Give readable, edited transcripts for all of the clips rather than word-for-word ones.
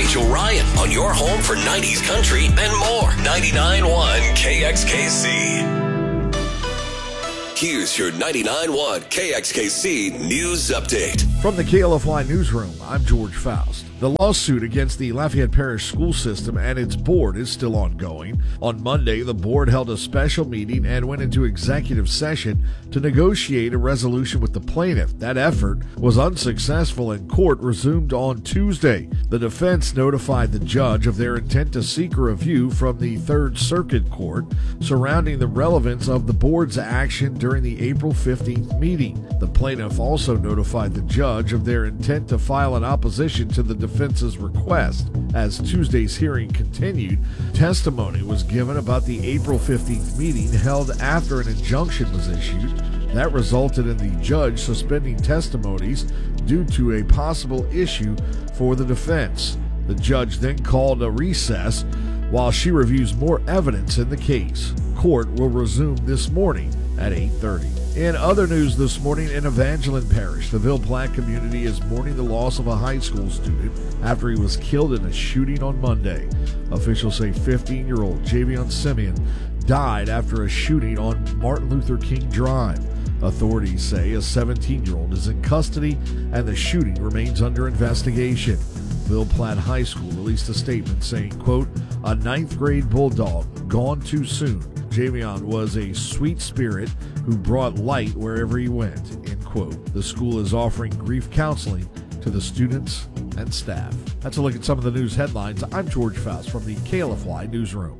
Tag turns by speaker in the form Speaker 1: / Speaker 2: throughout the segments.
Speaker 1: Rachel Ryan on your home for 90s country and more. 99.1 KXKC. Here's your 99.1 KXKC News Update.
Speaker 2: From the KLFY Newsroom, I'm George Faust. The lawsuit against the Lafayette Parish School System and its board is still ongoing. On Monday, the board held a special meeting and went into executive session to negotiate a resolution with the plaintiff. That effort was unsuccessful and court resumed on Tuesday. The defense notified the judge of their intent to seek a review from the Third Circuit Court surrounding the relevance of the board's action during the April 15th meeting. The plaintiff also notified the judge of their intent to file an opposition to the defense's request. As Tuesday's hearing continued, testimony was given about the April 15th meeting held after an injunction was issued. That resulted in the judge suspending testimonies due to a possible issue for the defense. The judge then called a recess while she reviews more evidence in the case. Court will resume this morning at 8:30. In other news this morning, in Evangeline Parish, the Ville Platte community is mourning the loss of a high school student after he was killed in a shooting on Monday. Officials say 15-year-old Javion Simeon died after a shooting on Martin Luther King Drive. Authorities say a 17-year-old is in custody and the shooting remains under investigation. Ville Platte High School released a statement saying, quote, "A ninth-grade bulldog gone too soon. Javion was a sweet spirit who brought light wherever he went," end quote. The school is offering grief counseling to the students and staff. That's a look at some of the news headlines. I'm George Faust from the KLFY Newsroom.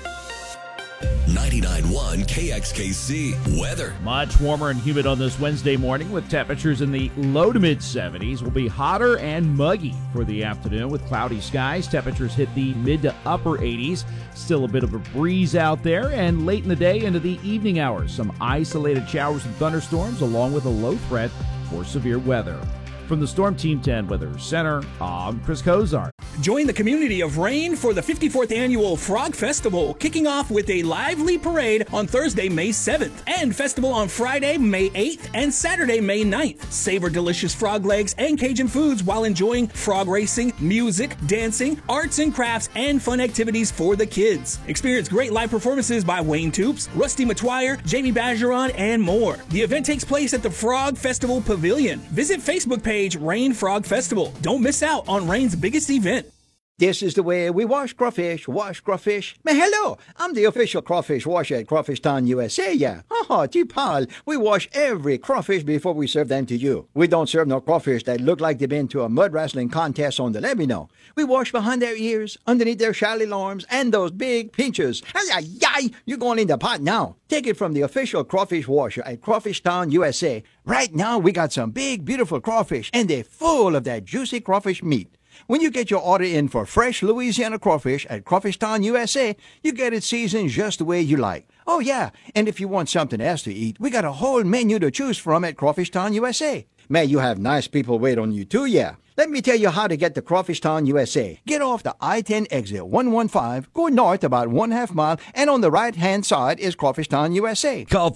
Speaker 1: 99.1 KXKC weather.
Speaker 3: Much warmer and humid on this Wednesday morning with temperatures in the low to mid 70s. Will be hotter and muggy for the afternoon with cloudy skies. Temperatures hit the mid to upper 80s. Still a bit of a breeze out there, and late in the day into the evening hours, some isolated showers and thunderstorms along with a low threat for severe weather. From the Storm Team 10 Weather Center, I'm Chris Kozar.
Speaker 4: Join the community of Rain for the 54th Annual Frog Festival, kicking off with a lively parade on Thursday, May 7th, and festival on Friday, May 8th, and Saturday, May 9th. Savor delicious frog legs and Cajun foods while enjoying frog racing, music, dancing, arts and crafts, and fun activities for the kids. Experience great live performances by Wayne Toops, Rusty Matwire, Jamie Bajeron, and more. The event takes place at the Frog Festival Pavilion. Visit Facebook page Rain Frog Festival. Don't miss out on Rain's biggest event.
Speaker 5: This is the way we wash crawfish, Man, hello, I'm the official crawfish washer at Crawfish Town, USA, yeah. Pal, we wash every crawfish before we serve them to you. We don't serve no crawfish that look like they've been to a mud wrestling contest on the levee, no. We wash behind their ears, underneath their shallow arms, and those big pinchers. You're going in the pot now. Take it from the official crawfish washer at Crawfish Town, USA. Right now, we got some big, beautiful crawfish, and they're full of that juicy crawfish meat. When you get your order in for fresh Louisiana crawfish at Crawfish Town, USA, you get it seasoned just the way you like. Oh, yeah, and if you want something else to eat, we got a whole menu to choose from at Crawfish Town, USA. Man, you have nice people wait on you too, yeah. Let me tell you how to get to Crawfish Town, USA. Get off the I-10 exit 115, go north about 1/2 mile, and on the right-hand side is Crawfish Town, USA.
Speaker 6: Call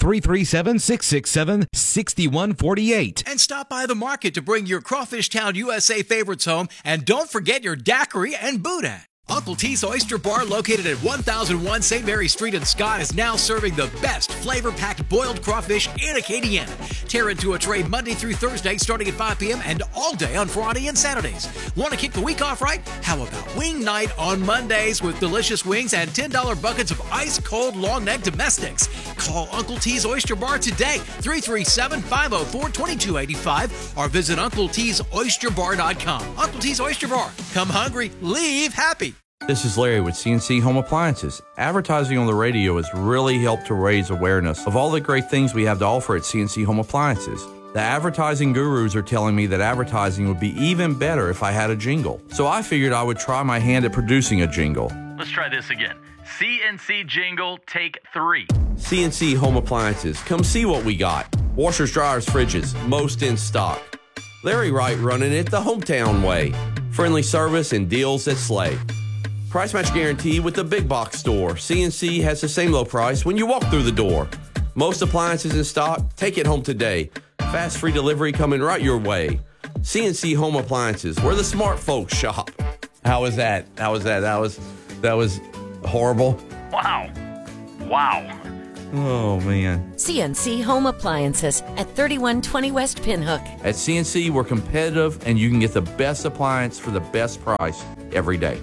Speaker 6: 337-667-6148.
Speaker 7: And stop by the market to bring your Crawfish Town, USA favorites home. And don't forget your daiquiri and boudin. Uncle T's Oyster Bar, located at 1001 St. Mary Street in Scott, is now serving the best flavor-packed boiled crawfish in Acadiana. Tear into a tray Monday through Thursday starting at 5 p.m. and all day on Friday and Saturdays. Want to kick the week off right? How about wing night on Mondays with delicious wings and $10 buckets of ice-cold long-neck domestics? Call Uncle T's Oyster Bar today, 337-504-2285, or visit UncleT'sOysterBar.com. Uncle T's Oyster Bar. Come hungry, leave happy.
Speaker 8: This is Larry with CNC Home Appliances. Advertising on the radio has really helped to raise awareness of all the great things we have to offer at CNC Home Appliances. The advertising gurus are telling me that advertising would be even better if I had a jingle. So I figured I would try my hand at producing a jingle.
Speaker 9: Let's try this again. CNC jingle, take 3.
Speaker 8: CNC Home Appliances. Come see what we got. Washers, dryers, fridges, most in stock. Larry Wright running it the hometown way. Friendly service and deals that slay. Price match guarantee with the big box store. CNC has the same low price when you walk through the door. Most appliances in stock. Take it home today. Fast free delivery coming right your way. CNC Home Appliances, where the smart folks shop. How was that? That was horrible.
Speaker 9: Wow.
Speaker 8: Oh, man.
Speaker 6: CNC Home Appliances at 3120 West Pinhook.
Speaker 8: At CNC, we're competitive, and you can get the best appliance for the best price every day.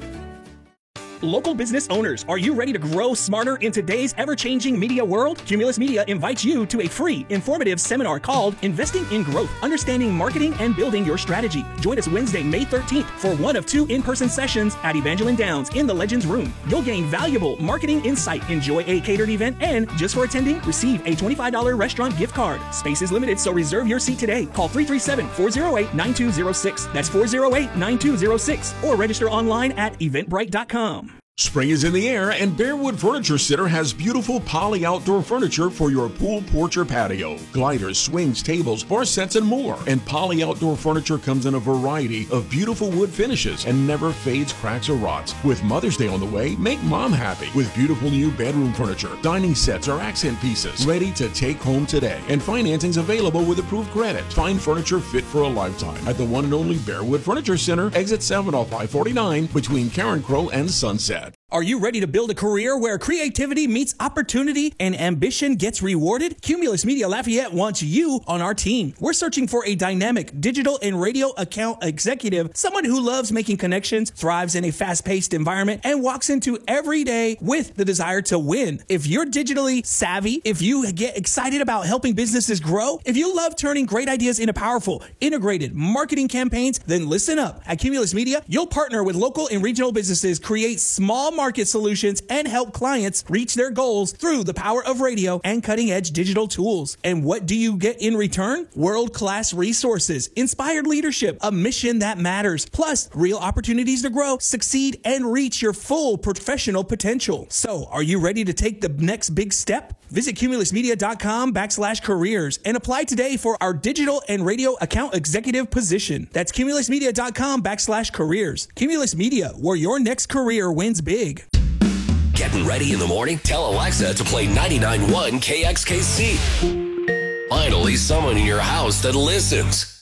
Speaker 4: Local business owners, are you ready to grow smarter in today's ever-changing media world? Cumulus Media invites you to a free, informative seminar called Investing in Growth, Understanding Marketing and Building Your Strategy. Join us Wednesday, May 13th for one of 2 in-person sessions at Evangeline Downs in the Legends Room. You'll gain valuable marketing insight, enjoy a catered event, and just for attending, receive a $25 restaurant gift card. Space is limited, so reserve your seat today. Call 337-408-9206. That's 408-9206. Or register online at eventbrite.com.
Speaker 10: Spring is in the air, and Bearwood Furniture Center has beautiful poly outdoor furniture for your pool, porch, or patio. Gliders, swings, tables, bar sets, and more. And poly outdoor furniture comes in a variety of beautiful wood finishes and never fades, cracks, or rots. With Mother's Day on the way, make mom happy with beautiful new bedroom furniture, dining sets, or accent pieces ready to take home today. And financing's available with approved credit. Find furniture fit for a lifetime at the one and only Bearwood Furniture Center, exit 7 off I-49 between Karen Crow and Sunset.
Speaker 4: Are you ready to build a career where creativity meets opportunity and ambition gets rewarded? Cumulus Media Lafayette wants you on our team. We're searching for a dynamic digital and radio account executive, someone who loves making connections, thrives in a fast-paced environment, and walks into every day with the desire to win. If you're digitally savvy, if you get excited about helping businesses grow, if you love turning great ideas into powerful, integrated marketing campaigns, then listen up. At Cumulus Media, you'll partner with local and regional businesses, create small market solutions, and help clients reach their goals through the power of radio and cutting-edge digital tools. And what do you get in return? World-class resources, inspired leadership, a mission that matters, plus real opportunities to grow, succeed, and reach your full professional potential. So, are you ready to take the next big step? Visit cumulusmedia.com/careers and apply today for our digital and radio account executive position. That's cumulusmedia.com/careers. Cumulus Media, where your next career wins big.
Speaker 1: Getting ready in the morning? Tell Alexa to play 99.1 KXKC. Finally, someone in your house that listens.